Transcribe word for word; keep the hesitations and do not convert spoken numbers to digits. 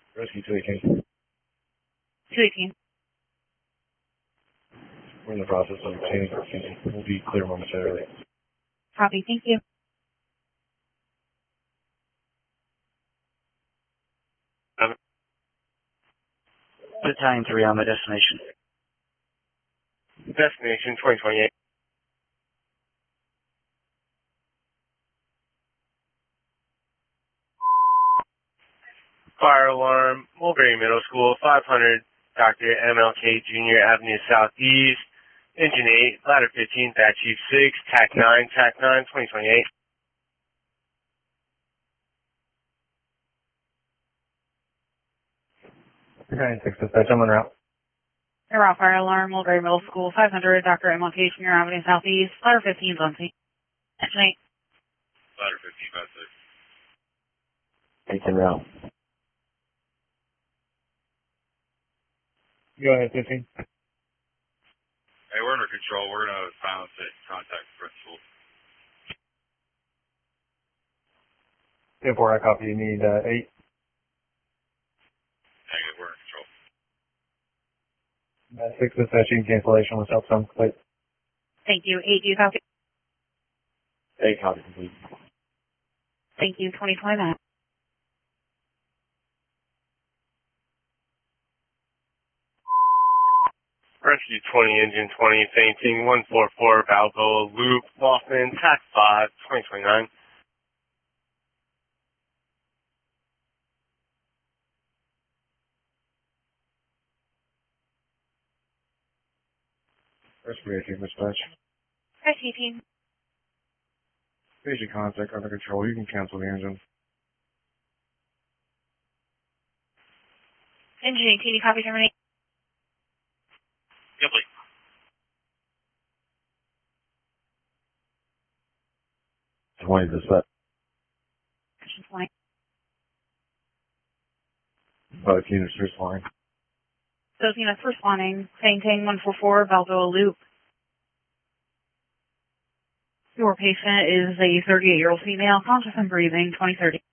Rescue two eighteen. two eighteen. We're in the process of obtaining rescue. We'll be clear momentarily. Copy, thank you. Um, Battalion three on my destination. Destination twenty twenty-eight. Fire alarm, Mulberry Middle School, five hundred, Doctor M L K Junior Avenue Southeast, Engine eight, Ladder fifteen, Bat Chief six, T A C nine, T A C nine, twenty twenty-eight. nine six dispatch, I'm en route. Air fire alarm, Mulberry Middle School, five hundred, Doctor M L K Junior Avenue Southeast, Ladder fifteen, on scene. Engine eight. Ladder fifteen, Bat six. Eight's en route. Go ahead, fifteen. Hey, we're under control. We're going to silence it. Contact principal. ten four, I copy. You need uh, eight. Negative, we're in control. Uh, six dispatching cancellation with self some complete. Thank you. eight, do you copy? eight copy complete. Thank you. twenty twenty-nine. Rescue twenty, Engine twenty, fainting, one four four, Balboa Loop, Hoffman, T A C five, twenty twenty-nine. Rescue dispatch. Rescue team. Basic contact under control. You can cancel the engine. Engine eight, do you copy Germany? Yep, please. twenty dispatch. Engine twenty. Both units responding. Those units responding. Fainting, one four four, Balboa Loop. Your patient is a thirty-eight-year-old female, conscious and breathing, twenty thirty.